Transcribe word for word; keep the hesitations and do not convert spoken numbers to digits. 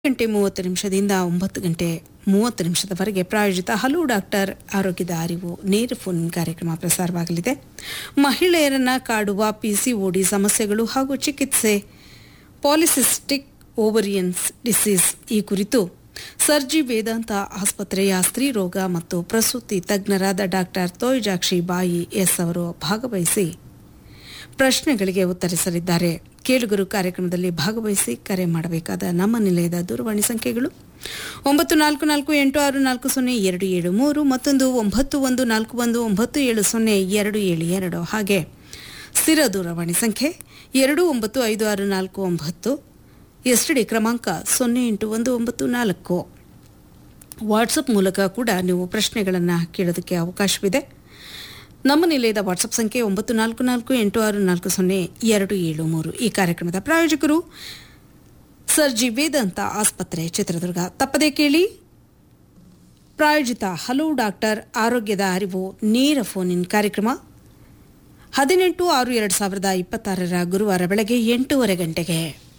ಗಂಟೆ ಮೂವತ್ತು ನಿಮಿಷದಿಂದ ಒಂಬತ್ತು ಗಂಟೆ ಮೂವತ್ತು ನಿಮಿಷದವರೆಗೆ ಪ್ರಾಯೋಜಿತ ಹಲೋ ಡಾಕ್ಟರ್ ಆರೋಗ್ಯದ ಅರಿವು ನೇರ ಫೋನ್ ಕಾರ್ಯಕ್ರಮ ಪ್ರಸಾರವಾಗಲಿದೆ. ಮಹಿಳೆಯರನ್ನ ಕಾಡುವ ಪಿಸಿಒಡಿ ಸಮಸ್ಯೆಗಳು ಹಾಗೂ ಚಿಕಿತ್ಸೆ, ಪಾಲಿಸಿಸ್ಟಿಕ್ ಓವರಿಯನ್ಸ್ ಡಿಸೀಸ್ ಈ ಕುರಿತು ಸರ್ಜಿ ವೇದಾಂತ ಆಸ್ಪತ್ರೆಯ ಸ್ತ್ರೀರೋಗ ಮತ್ತು ಪ್ರಸೂತಿ ತಜ್ಞರಾದ ಡಾಕ್ಟರ್ ತೋಯ್ಜಾಕ್ಷಿ ಬಾಯಿ ಎಸ್ ಅವರು ಭಾಗವಹಿಸಿ ಪ್ರಶ್ನೆಗಳಿಗೆ ಉತ್ತರಿಸಲಿದ್ದಾರೆ. ಕೇಳುಗರು ಕಾರ್ಯಕ್ರಮದಲ್ಲಿ ಭಾಗವಹಿಸಿ ಕರೆ ಮಾಡಬೇಕಾದ ನಮ್ಮ ನಿಲಯದ ದೂರವಾಣಿ ಸಂಖ್ಯೆಗಳು ಒಂಬತ್ತು ನಾಲ್ಕು ನಾಲ್ಕು ಎಂಟು ಆರು ನಾಲ್ಕು ಸೊನ್ನೆ ಎರಡು ಏಳು ಮೂರು, ಮತ್ತೊಂದು ಒಂಬತ್ತು ಒಂದು ನಾಲ್ಕು ಒಂದು ಒಂಬತ್ತು ಏಳು ಸೊನ್ನೆ ಎರಡು ಏಳು ಎರಡು, ಹಾಗೆ ಸ್ಥಿರ ದೂರವಾಣಿ ಸಂಖ್ಯೆ ಎರಡು ಒಂಬತ್ತು ಐದು ಆರು ನಾಲ್ಕು ಒಂಬತ್ತು, ಎಸ್ಟಿಡಿ ಕ್ರಮಾಂಕ ಸೊನ್ನೆ ಎಂಟು ಒಂದು ಒಂಬತ್ತು ನಾಲ್ಕು. ವಾಟ್ಸಪ್ ಮೂಲಕ ಕೂಡ ನೀವು ಪ್ರಶ್ನೆಗಳನ್ನು ಕೇಳೋದಕ್ಕೆ ಅವಕಾಶವಿದೆ. ನಮ್ಮ ನಿಲಯದ ವಾಟ್ಸಪ್ ಸಂಖ್ಯೆ ಒಂಬತ್ತು ನಾಲ್ಕು ನಾಲ್ಕು ಎಂಟು ಆರು ನಾಲ್ಕು ಸೊನ್ನೆ ಎರಡು ಏಳು ಮೂರು. ಈ ಕಾರ್ಯಕ್ರಮದ ಪ್ರಾಯೋಜಕರು ಸರ್ಜಿ ವೇದಾಂತ ಆಸ್ಪತ್ರೆ, ಚಿತ್ರದುರ್ಗ. ತಪ್ಪದೇ ಕೇಳಿ ಪ್ರಾಯೋಜಿತ ಹಲೋ ಡಾಕ್ಟರ್ ಆರೋಗ್ಯದ ಅರಿವು ನೇರ ಫೋನ್ ಇನ್ ಕಾರ್ಯಕ್ರಮ ಹದಿನೆಂಟು ಆರು ಎರಡು ಸಾವಿರದ ಇಪ್ಪತ್ತಾರರ ಗುರುವಾರ ಬೆಳಗ್ಗೆ ಎಂಟೂವರೆ ಗಂಟೆಗೆ.